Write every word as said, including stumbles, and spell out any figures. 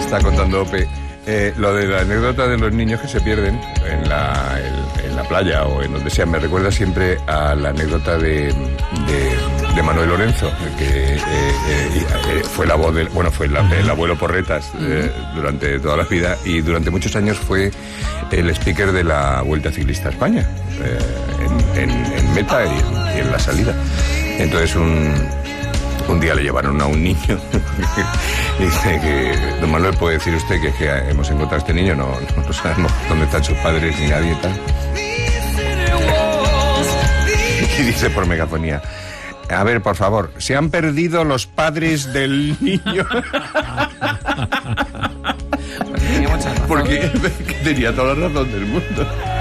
está contando Ope. Eh, lo de la anécdota de los niños que se pierden en la, en, en la playa o en donde sea, me recuerda siempre a la anécdota de, de, de Manuel Lorenzo, que eh, eh, eh, fue la voz del, bueno, fue la, el abuelo Porretas eh, durante toda la vida y durante muchos años fue el speaker de la Vuelta Ciclista a España, eh, en, en, en meta y en, y en la salida. Entonces un... Un día le llevaron a un niño y dice que, don Manuel, ¿puede decir usted que, es que hemos encontrado a este niño? No, no, no sabemos dónde están sus padres ni nadie y tal. Y dice por megafonía, a ver, por favor, ¿se han perdido los padres del niño? Porque tenía toda la razón del mundo.